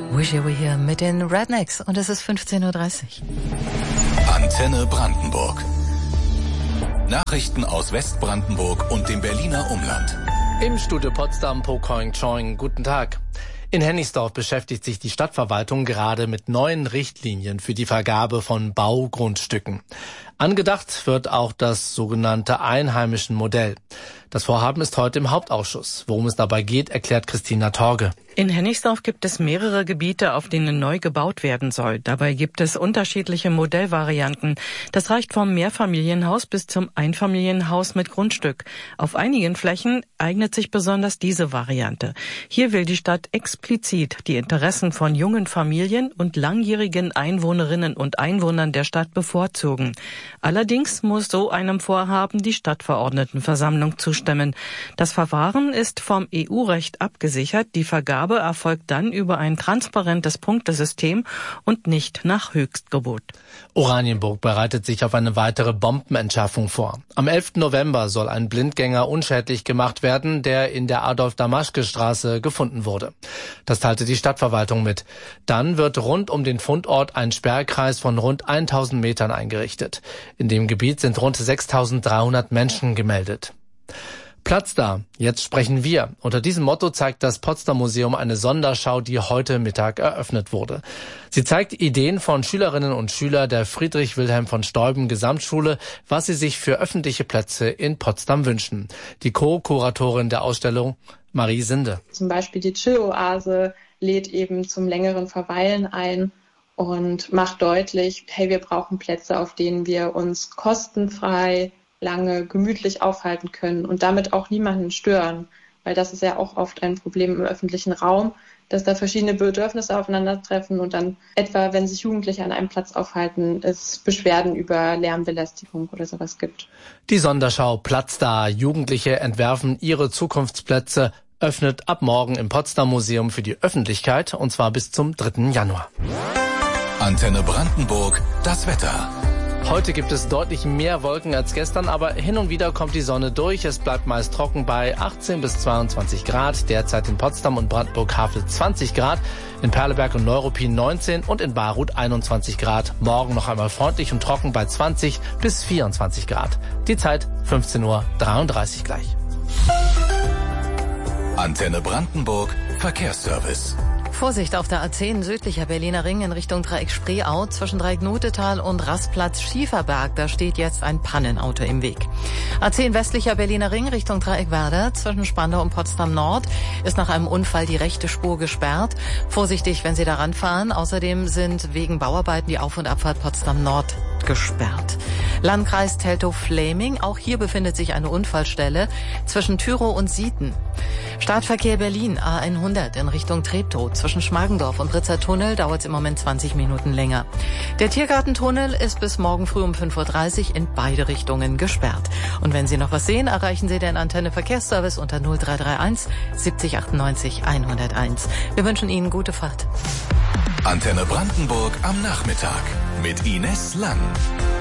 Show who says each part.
Speaker 1: Wish You Were Here mit den Rednecks und es ist 15:30
Speaker 2: Uhr. Antenne Brandenburg. Nachrichten aus Westbrandenburg und dem Berliner Umland.
Speaker 3: Im Studio Potsdam, Po Koing Choing, guten Tag. In Hennigsdorf beschäftigt sich die Stadtverwaltung gerade mit neuen Richtlinien für die Vergabe von Baugrundstücken. Angedacht wird auch das sogenannte Einheimischen-Modell. Das Vorhaben ist heute im Hauptausschuss. Worum es dabei geht, erklärt Christina Torge.
Speaker 4: In Hennigsdorf gibt es mehrere Gebiete, auf denen neu gebaut werden soll. Dabei gibt es unterschiedliche Modellvarianten. Das reicht vom Mehrfamilienhaus bis zum Einfamilienhaus mit Grundstück. Auf einigen Flächen eignet sich besonders diese Variante. Hier will die Stadt explizit die Interessen von jungen Familien und langjährigen Einwohnerinnen und Einwohnern der Stadt bevorzugen. Allerdings muss so einem Vorhaben die Stadtverordnetenversammlung zustimmen. Das Verfahren ist vom EU-Recht abgesichert. Die Vergabe erfolgt dann über ein transparentes Punktesystem und nicht nach Höchstgebot.
Speaker 3: Oranienburg bereitet sich auf eine weitere Bombenentschärfung vor. Am 11. November soll ein Blindgänger unschädlich gemacht werden, der in der Adolf-Damaschke-Straße gefunden wurde. Das teilte die Stadtverwaltung mit. Dann wird rund um den Fundort ein Sperrkreis von rund 1000 Metern eingerichtet. In dem Gebiet sind rund 6300 Menschen gemeldet. Platz da, jetzt sprechen wir. Unter diesem Motto zeigt das Potsdam Museum eine Sonderschau, die heute Mittag eröffnet wurde. Sie zeigt Ideen von Schülerinnen und Schülern der Friedrich Wilhelm von Steuben Gesamtschule, was sie sich für öffentliche Plätze in Potsdam wünschen. Die Co-Kuratorin der Ausstellung, Marie Sinde.
Speaker 5: Zum Beispiel die Chill-Oase lädt eben zum längeren Verweilen ein und macht deutlich, hey, wir brauchen Plätze, auf denen wir uns kostenfrei lange gemütlich aufhalten können und damit auch niemanden stören, weil das ist ja auch oft ein Problem im öffentlichen Raum, dass da verschiedene Bedürfnisse aufeinandertreffen und dann etwa, wenn sich Jugendliche an einem Platz aufhalten, es Beschwerden über Lärmbelästigung oder sowas gibt.
Speaker 3: Die Sonderschau Platz da. Jugendliche entwerfen ihre Zukunftsplätze, öffnet ab morgen im Potsdam Museum für die Öffentlichkeit und zwar bis zum 3. Januar.
Speaker 2: Antenne Brandenburg, das Wetter.
Speaker 3: Heute gibt es deutlich mehr Wolken als gestern, aber hin und wieder kommt die Sonne durch. Es bleibt meist trocken bei 18 bis 22 Grad. Derzeit in Potsdam und Brandenburg-Havel 20 Grad, in Perleberg und Neuruppin 19 und in Baruth 21 Grad. Morgen noch einmal freundlich und trocken bei 20 bis 24 Grad. Die Zeit 15:33 Uhr gleich.
Speaker 2: Antenne Brandenburg, Verkehrsservice.
Speaker 1: Vorsicht auf der A10 südlicher Berliner Ring in Richtung Dreieck Spreeau zwischen Dreieck Notetal und Rastplatz Schieferberg. Da steht jetzt ein Pannenauto im Weg. A10 westlicher Berliner Ring Richtung Dreieck Werder zwischen Spandau und Potsdam Nord ist nach einem Unfall die rechte Spur gesperrt. Vorsichtig, wenn Sie daran fahren. Außerdem sind wegen Bauarbeiten die Auf- und Abfahrt Potsdam Nord gesperrt. Landkreis Teltow-Fläming, auch hier befindet sich eine Unfallstelle zwischen Tyrow und Sieten. Stadtverkehr Berlin, A100 in Richtung Treptow. Zwischen Schmargendorf und Britzer Tunnel dauert es im Moment 20 Minuten länger. Der Tiergartentunnel ist bis morgen früh um 5:30 Uhr in beide Richtungen gesperrt. Und wenn Sie noch was sehen, erreichen Sie den Antenne Verkehrsservice unter 0331 70 98 101. Wir wünschen Ihnen gute Fahrt.
Speaker 2: Antenne Brandenburg am Nachmittag mit Ines Lang.